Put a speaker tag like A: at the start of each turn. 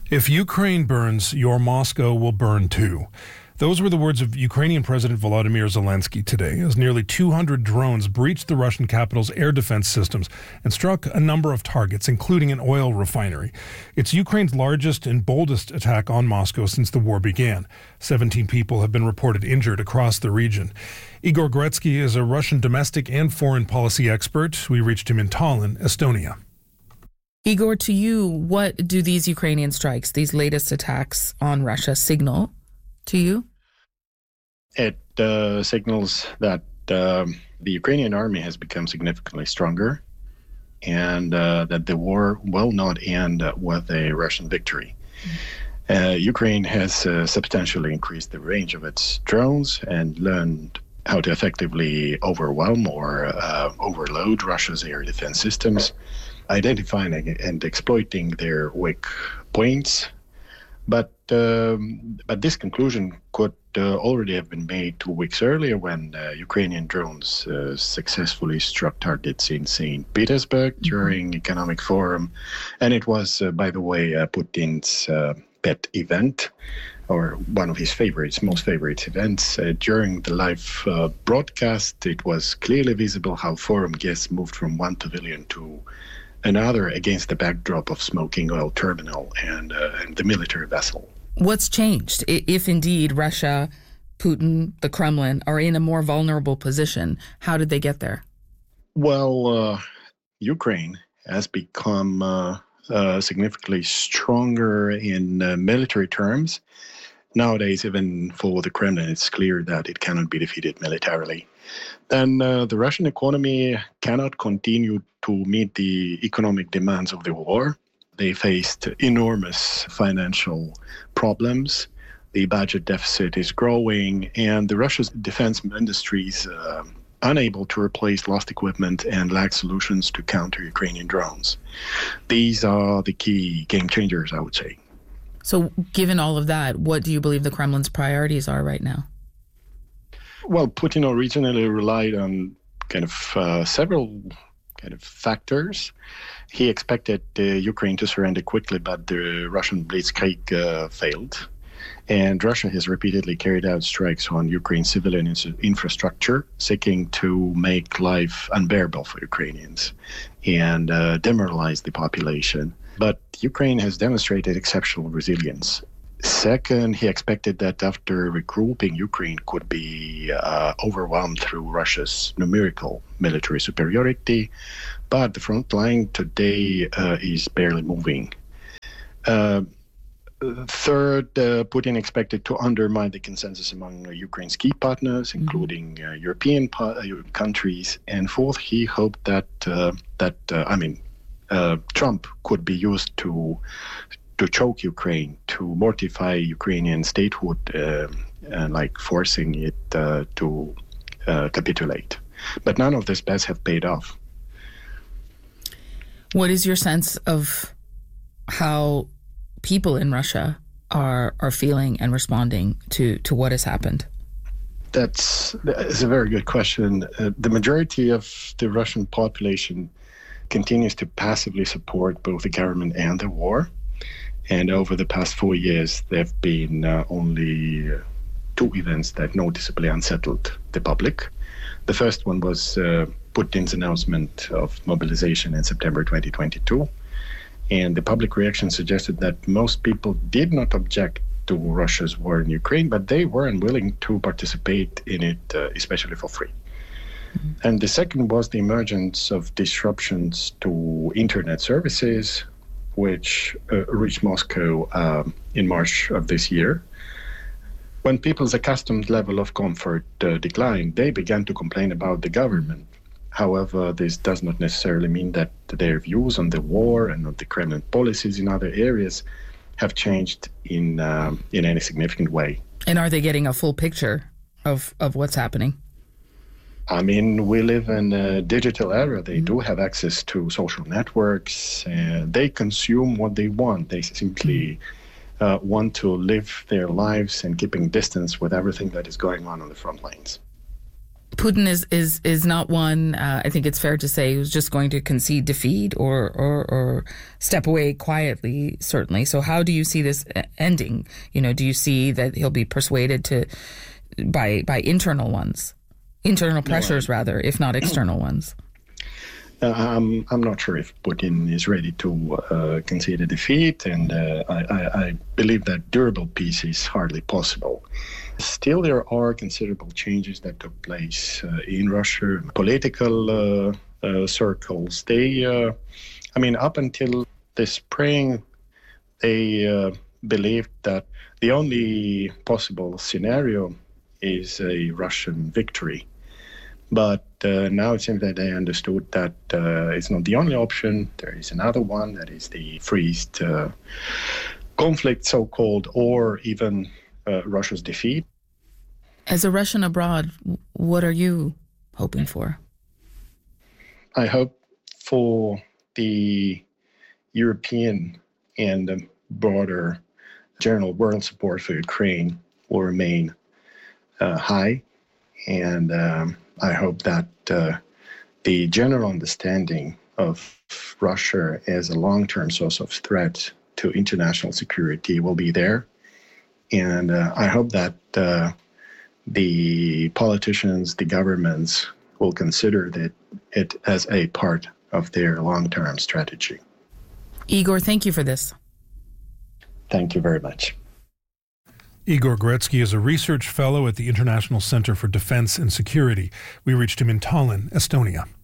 A: If Ukraine burns, your Moscow will burn too. Those were the words of Ukrainian President Volodymyr Zelensky today, as nearly 200 drones breached the Russian capital's air defense systems and struck a number of targets, including an oil refinery. It's Ukraine's largest and boldest attack on Moscow since the war began. 17 people have been reported injured across the region. Igor Gretsky is a Russian domestic and foreign policy expert. We reached him in Tallinn, Estonia.
B: Igor, to you, what do these Ukrainian strikes, these latest attacks on Russia, signal to you?
C: It signals that the Ukrainian army has become significantly stronger and that the war will not end with a Russian victory. Ukraine has substantially increased the range of its drones and learned how to effectively overwhelm or overload Russia's air defense systems, identifying and exploiting their weak points. But this conclusion could already have been made 2 weeks earlier when Ukrainian drones successfully struck targets in St. Petersburg during Economic Forum. And it was, by the way, Putin's pet event, or one of his most favorite events. During the live broadcast, it was clearly visible how forum guests moved from one pavilion to another against the backdrop of smoking oil terminal and the military vessel.
B: What's changed? If indeed Russia, Putin, the Kremlin are in a more vulnerable position, how did they get there?
C: Well, Ukraine has become significantly stronger in military terms. Nowadays, even for the Kremlin, it's clear that it cannot be defeated militarily. Then the Russian economy cannot continue to meet the economic demands of the war. They faced enormous financial problems. The budget deficit is growing, and the Russia's defense industry is unable to replace lost equipment and lack solutions to counter Ukrainian drones. These are the key game changers, I would say.
B: So given all of that, what do you believe the Kremlin's priorities are right now?
C: Well, Putin originally relied on several factors. He expected Ukraine to surrender quickly, but the Russian blitzkrieg failed. And Russia has repeatedly carried out strikes on Ukraine's civilian infrastructure, seeking to make life unbearable for Ukrainians and demoralize the population. But Ukraine has demonstrated exceptional resilience. Second, he expected that after regrouping, Ukraine could be overwhelmed through Russia's numerical military superiority, but the front line today is barely moving. Third, Putin expected to undermine the consensus among Ukraine's key partners, including European countries. And fourth, he hoped that Trump could be used to choke Ukraine, to mortify Ukrainian statehood, like forcing it to capitulate. But none of these bets have paid off.
B: What is your sense of how people in Russia are feeling and responding to what has happened?
C: That's a very good question. The majority of the Russian population continues to passively support both the government and the war. And over the past 4 years, there have been only 2 events that noticeably unsettled the public. The first one was Putin's announcement of mobilization in September 2022. And the public reaction suggested that most people did not object to Russia's war in Ukraine, but they were unwilling to participate in it, especially for free. Mm-hmm. And the second was the emergence of disruptions to internet services, which reached Moscow in March of this year. When people's accustomed level of comfort declined, they began to complain about the government. However, this does not necessarily mean that their views on the war and on the Kremlin policies in other areas have changed in any significant way.
B: And are they getting a full picture of what's happening?
C: I mean, we live in a digital era. They do have access to social networks, and they consume what they want. They simply want to live their lives and keeping distance with everything that is going on the front lines.
B: Putin is not one, I think it's fair to say, who's just going to concede defeat or step away quietly, certainly. So how do you see this ending? Do you see that he'll be persuaded by internal pressures, rather, if not external ones?
C: I'm not sure if Putin is ready to concede a defeat, and I believe that durable peace is hardly possible. Still, there are considerable changes that took place in Russia. Political circles, up until this spring, they believed that the only possible scenario is a Russian victory. But now it seems that they understood that it's not the only option. There is another one, that is the freezed conflict, so-called, or even Russia's defeat.
B: As a Russian abroad, what are you hoping for?
C: I hope for the European and broader general world support for Ukraine will remain high. And I hope that the general understanding of Russia as a long-term source of threat to international security will be there. And I hope that the politicians, the governments will consider it as a part of their long-term strategy.
B: Igor, thank you for this.
C: Thank you very much.
A: Igor Goretzky is a research fellow at the International Center for Defense and Security. We reached him in Tallinn, Estonia.